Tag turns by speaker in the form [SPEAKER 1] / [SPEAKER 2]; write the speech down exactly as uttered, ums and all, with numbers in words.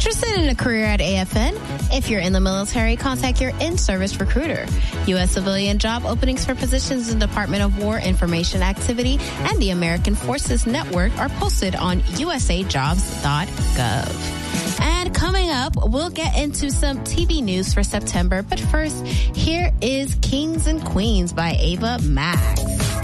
[SPEAKER 1] Interested in a career at A F N? If you're in the military, contact your in-service recruiter. U S civilian job openings for positions in the Department of War Information Activity and the American Forces Network are posted on u s a jobs dot gov. And coming up, we'll get into some T V news for September. But first, here is Kings and Queens by Ava Max.